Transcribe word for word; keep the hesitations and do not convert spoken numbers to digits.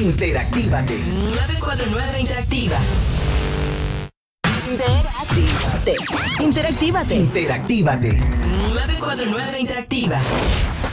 Interactívate. nueve cuatro nueve Interactiva. Interactívate. Interactívate. Interactívate. nueve cuatro nueve Interactiva.